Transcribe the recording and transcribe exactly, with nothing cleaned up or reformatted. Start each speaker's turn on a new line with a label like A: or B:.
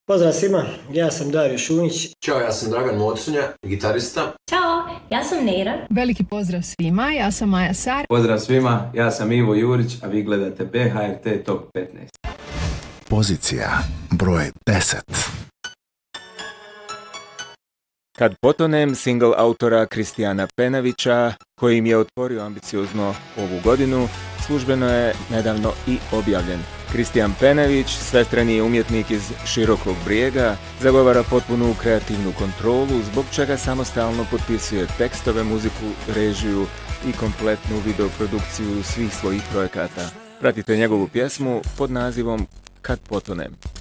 A: Pozdrav svima, ja sam Dario Šunjić.
B: Ćao, ja sam Dragan Mocinja, gitarista.
C: Ćao, ja sam Neira.
D: Veliki pozdrav svima, ja sam Maja Sar.
E: Pozdrav svima, ja sam Ivo Jurić, a vi gledate B H R T Top petnaest.
F: Pozicija broj deset.
G: Kad potonem, single autora Kristijana Penavića, koji im je otvorio ambiciozno ovu godinu, službeno je nedavno i objavljen. Kristijan Penavić, svestrani umjetnik iz Širokog Brijega, zagovara potpunu kreativnu kontrolu, zbog čega samostalno potpisuje tekstove, muziku, režiju i kompletnu videoprodukciju svih svojih projekata. Pratite njegovu pjesmu pod nazivom Kad potonem.